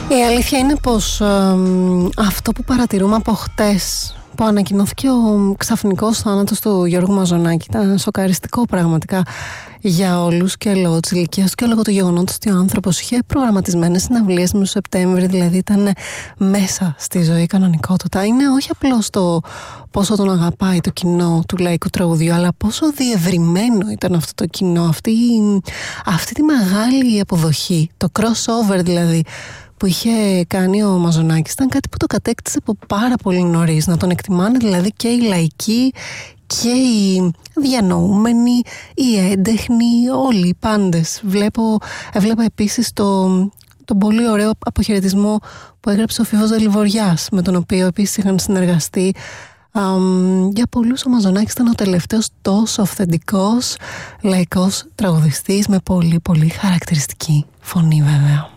Η αλήθεια είναι πως αυτό που παρατηρούμε από χτες, που ανακοινώθηκε ο ξαφνικός θάνατος του Γιώργου Μαζονάκη, ήταν σοκαριστικό πραγματικά για όλους και λόγω της ηλικίας και λόγω του γεγονότος ότι ο άνθρωπος είχε προγραμματισμένες συναυλίες με το Σεπτέμβρη, δηλαδή ήταν μέσα στη ζωή κανονικότητα. Είναι όχι απλώς το πόσο τον αγαπάει το κοινό του λαϊκού τραγουδιού, αλλά πόσο διευρυμένο ήταν αυτό το κοινό, αυτή τη μεγάλη αποδοχή, το crossover δηλαδή που είχε κάνει ο Μαζονάκης, ήταν κάτι που το κατέκτησε από πάρα πολύ νωρίς. Να τον εκτιμάνε δηλαδή και οι λαϊκοί και οι διανοούμενοι, οι έντεχνοι, όλοι οι πάντες. Έβλεπα επίσης τον πολύ ωραίο αποχαιρετισμό που έγραψε ο Φίβος Δελιβοριάς, με τον οποίο επίσης είχαν συνεργαστεί. Για πολλούς ο Μαζονάκης ήταν ο τελευταίος τόσο αυθεντικός λαϊκός τραγουδιστής, με πολύ πολύ χαρακτηριστική φωνή βέβαια.